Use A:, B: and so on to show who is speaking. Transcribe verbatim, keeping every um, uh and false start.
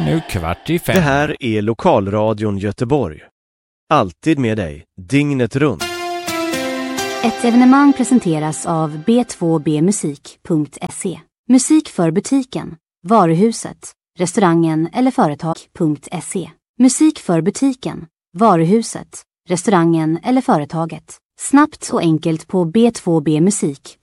A: är nu kvart i fem.
B: Det här är Lokalradion Göteborg. Alltid med dig, dygnet runt.
C: Ett evenemang presenteras av b två b musik punkt se. Musik för butiken, varuhuset, restaurangen eller företag.se. Musik för butiken, varuhuset, restaurangen eller företaget. Snabbt och enkelt på b två b musik